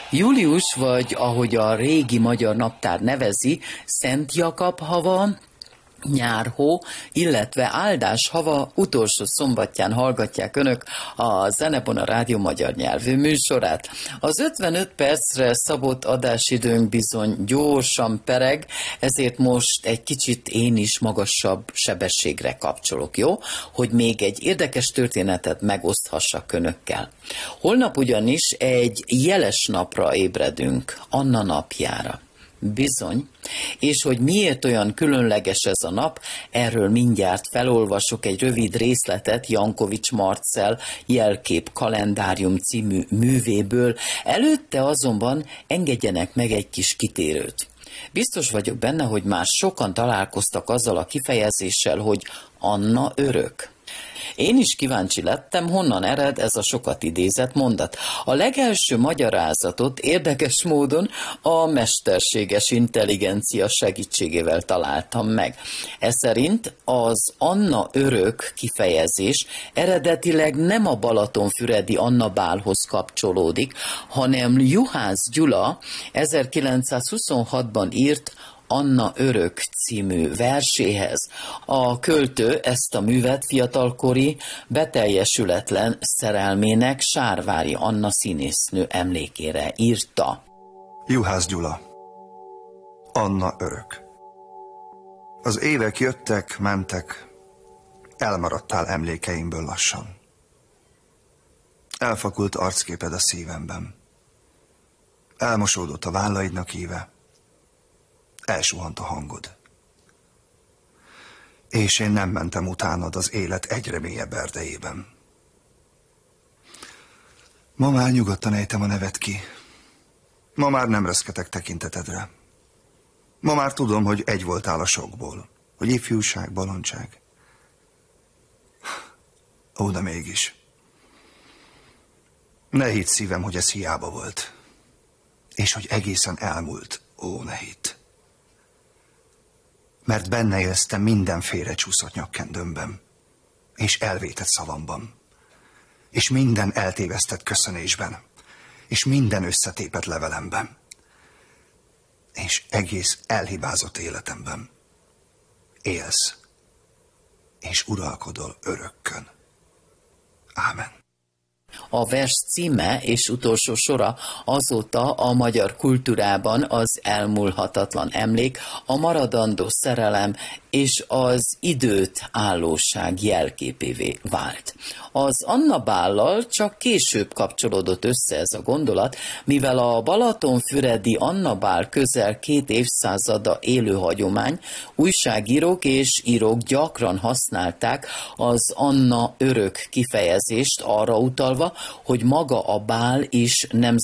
Július, vagy ahogy a régi magyar naptár nevezi, Szent Jakab hava, nyárhó, illetve áldás hava utolsó szombatján hallgatják Önök a Zenebona Rádió magyar nyelvű műsorát. Az 55 percre szabott adásidőnk bizony gyorsan pereg, ezért most egy kicsit én is magasabb sebességre kapcsolok, jó? Hogy még egy érdekes történetet megoszthassak Önökkel. Holnap ugyanis egy jeles napra ébredünk, Anna napjára. Bizony, és hogy miért olyan különleges ez a nap, erről mindjárt felolvasok egy rövid részletet Jankovics Marcell Jelkép kalendárium című művéből, előtte azonban engedjenek meg egy kis kitérőt. Biztos vagyok benne, hogy már sokan találkoztak azzal a kifejezéssel, hogy Anna örök. Én is kíváncsi lettem, honnan ered ez a sokat idézett mondat. A legelső magyarázatot érdekes módon a mesterséges intelligencia segítségével találtam meg. Ez szerint az Anna örök kifejezés eredetileg nem a balatonfüredi Anna bálhoz kapcsolódik, hanem Juhász Gyula 1926-ban írt Anna örök című verséhez. A költő ezt a művet fiatalkori, beteljesületlen szerelmének, Sárvári Anna színésznő emlékére írta. Juhász Gyula. Anna örök. Az évek jöttek, mentek, elmaradtál emlékeimből lassan. Elfakult arcképed a szívemben. Elmosódott a vállaidnak íve. Elsuhant a hangod. És én nem mentem utánad az élet egyre mélyebb erdejében. Ma már nyugodtan ejtem a nevet ki. Ma már nem reszketek tekintetedre. Ma már tudom, hogy egy voltál a sokból. Hogy ifjúság, bolondság. Ó, de mégis. Ne hidd szívem, hogy ez hiába volt. És hogy egészen elmúlt. Ó, ne hidd. Mert benne élsztem minden félrecsúszott nyakkendőmben, és elvétett szavamban, és minden eltévesztett köszönésben, és minden összetépett levelemben, és egész elhibázott életemben. Élsz, és uralkodol örökkön. Ámen. A vers címe és utolsó sora azóta a magyar kultúrában az elmúlhatatlan emlék, a maradandó szerelem és az időt állóság jelképévé vált. Az Anna bállal csak később kapcsolódott össze ez a gondolat, mivel a balatonfüredi Anna bál közel 2 évszázada élő hagyomány, újságírók és írók gyakran használták az Anna örök kifejezést arra utalva, hogy maga a bál is